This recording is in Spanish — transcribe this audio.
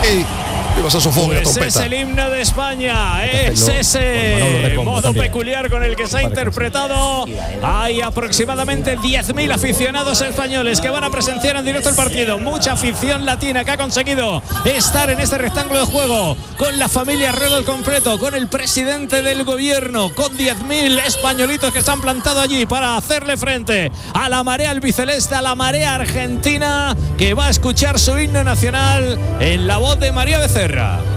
aquí. Pues es el himno de España, es ese modo peculiar con el que se ha interpretado. Hay aproximadamente 10.000 aficionados españoles que van a presenciar en directo el partido. Mucha afición latina que ha conseguido estar en este rectángulo de juego con la familia Redol completo, con el presidente del gobierno, con 10.000 españolitos que se han plantado allí para hacerle frente a la marea albiceleste, a la marea argentina, que va a escuchar su himno nacional en la voz de María Becerra.